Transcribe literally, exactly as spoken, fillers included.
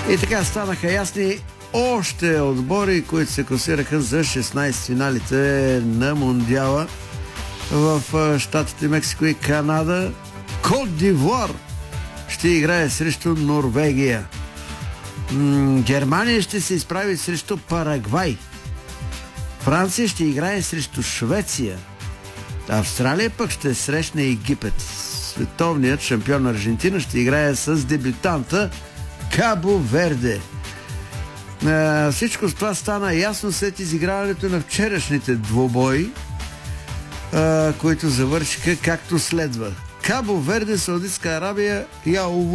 И така станаха ясни още отбори, които се класираха за шестнайсет финалите на Мондиала в щатите Мексико и Канада. Кот д'Ивуар ще играе срещу Норвегия. М- Германия ще се изправи срещу Парагвай. Франция ще играе срещу Швеция. Австралия пък ще срещне Египет. Световният шампион Аржентина ще играе с дебютанта Кабо Верде. А, всичко с това стана ясно след изиграването на вчерашните двубои, а, които завършиха както следва. Кабо Верде, Саудитска Арабия, Яо